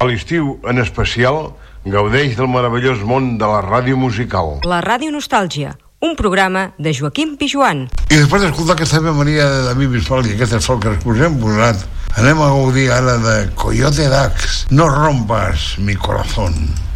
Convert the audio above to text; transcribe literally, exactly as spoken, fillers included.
A l'estiu, en especial, gaudeix del meravellós món de la ràdio musical. La Ràdio Nostàlgia, un programa de Joaquim Pijuan. I després d'escoltar aquesta memoria de David Bisbal i aquest folk que us hem posat, anem a gaudir ara de Coyote Dax, No rompas mi corazón.